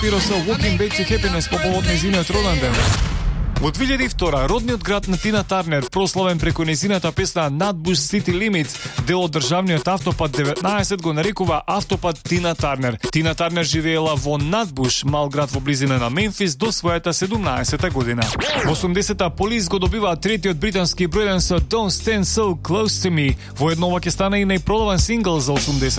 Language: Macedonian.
Шапиро со Walking Back to Happiness по повод нејзиниот роден ден. Во 2002 родниот град на Тина Тарнер, прославен преку нејзината песна Nutbush City Limits, дел од државниот автопат 19, го нарекува автопат Тина Тарнер. Тина Тарнер живеела во Nutbush, мал град во близина на Мемфис, до својата 17-та година. Во 80-та Police го добиваат третиот британски бројден со Don't Stand So Close to Me. Воедно ова ќе стане и најпродаван сингл за 80